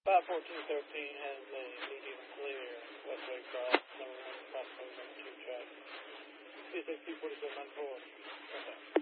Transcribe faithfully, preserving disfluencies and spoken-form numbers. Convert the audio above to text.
five fourteen thirteen has a medium clear westway cross, number one, possible number two track. Two six two forty seven nine four.